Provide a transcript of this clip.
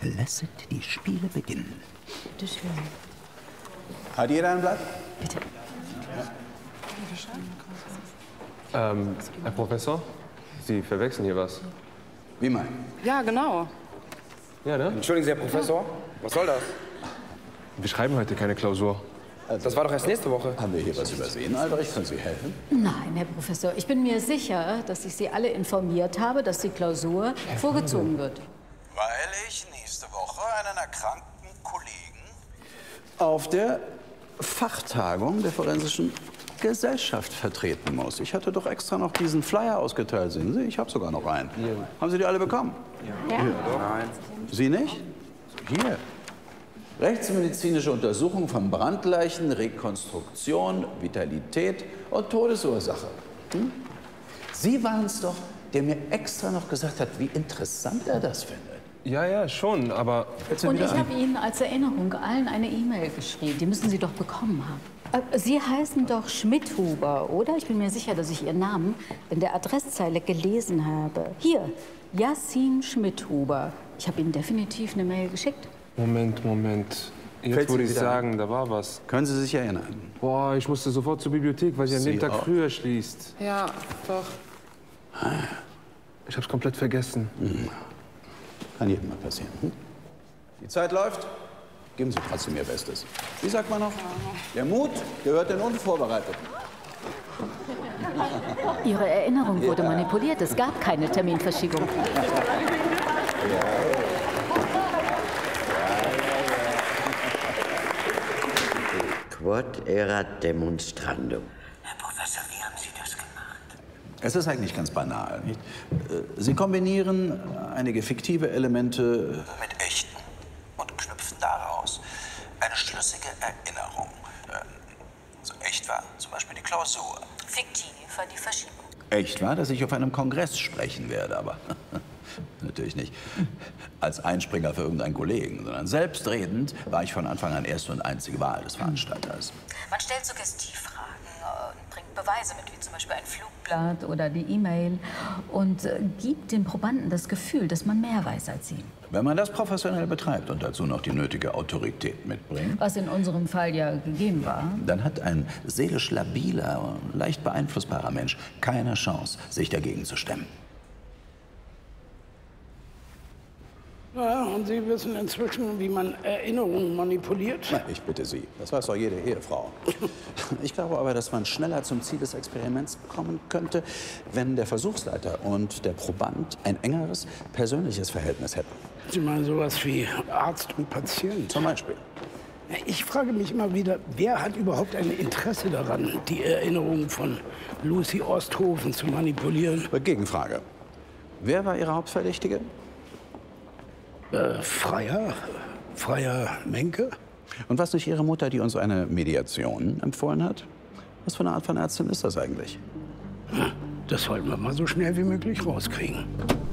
Lasset die Spiele beginnen. Bitte schön. Hat jeder ein Blatt? Bitte. Herr Professor, Sie verwechseln hier was. Wie mein? Ja, genau. Ja, ne? Entschuldigen Sie, Herr Professor, was soll das? Wir schreiben heute keine Klausur. Das war doch erst nächste Woche. Haben wir hier was übersehen, Albrecht? Können Sie helfen? Nein, Herr Professor, ich bin mir sicher, dass ich Sie alle informiert habe, dass die Klausur vorgezogen wird. Weil ich nächste Woche einen erkrankten Kollegen Auf der Fachtagung der Forensischen Gesellschaft vertreten muss. Ich hatte doch extra noch diesen Flyer ausgeteilt, sehen Sie? Ich habe sogar noch einen. Hier. Haben Sie die alle bekommen? Ja. Nein. Sie nicht? Hier. Rechtsmedizinische Untersuchung von Brandleichen, Rekonstruktion, Vitalität und Todesursache. Hm? Sie waren es doch, der mir extra noch gesagt hat, wie interessant er das findet. Ja, ja, schon, aber... Und ich habe Ihnen als Erinnerung allen eine E-Mail geschrieben. Die müssen Sie doch bekommen haben. Sie heißen doch Schmidhuber, oder? Ich bin mir sicher, dass ich Ihren Namen in der Adresszeile gelesen habe. Hier, Yassin Schmidhuber. Ich habe Ihnen definitiv eine Mail geschickt. Moment. Fällt Jetzt würde Sie ich wieder sagen, da war was. Können Sie sich erinnern? Boah, ich musste sofort zur Bibliothek, weil sie an Sie dem Tag auch? früher schließt. Ja, doch. Ich hab's komplett vergessen. Kann jedem mal passieren. Hm? Die Zeit läuft. Geben Sie trotzdem Ihr Bestes. Wie sagt man noch? Der Mut gehört den Unvorbereiteten. Ihre Erinnerung wurde manipuliert. Es gab keine Terminverschiebung. Quod erat demonstrandum. Herr Professor, wie haben Sie das gemacht? Es ist eigentlich ganz banal. Nicht? Sie kombinieren einige fiktive Elemente. Mit echten und knüpfen daraus eine schlüssige Erinnerung. So echt war zum Beispiel die Klausur. Fiktiv war die Verschiebung. Echt war, dass ich auf einem Kongress sprechen werde, aber natürlich nicht als Einspringer für irgendeinen Kollegen, sondern selbstredend war ich von Anfang an erste und einzige Wahl des Veranstalters. Man stellt Suggestivfragen und bringt Beweise mit, wie zum Beispiel ein Flugblatt oder die E-Mail und gibt dem Probanden das Gefühl, dass man mehr weiß als sie. Wenn man das professionell betreibt und dazu noch die nötige Autorität mitbringt, Was in unserem Fall ja gegeben war. dann hat ein seelisch labiler und leicht beeinflussbarer Mensch keine Chance, sich dagegen zu stemmen. Ja, und Sie wissen inzwischen, wie man Erinnerungen manipuliert? Na, ich bitte Sie, das weiß doch jede Ehefrau. Ich glaube aber, dass man schneller zum Ziel des Experiments kommen könnte, wenn der Versuchsleiter und der Proband ein engeres persönliches Verhältnis hätten. Sie meinen sowas wie Arzt und Patient? Zum Beispiel. Ich frage mich immer wieder, wer hat überhaupt ein Interesse daran, die Erinnerungen von Lucy Osthofen zu manipulieren? Gegenfrage. Wer war Ihre Hauptverdächtige? Freier Menke? Und was durch Ihre Mutter, die uns eine Mediation empfohlen hat? Was für eine Art von Ärztin ist das eigentlich? Das sollten wir mal so schnell wie möglich rauskriegen.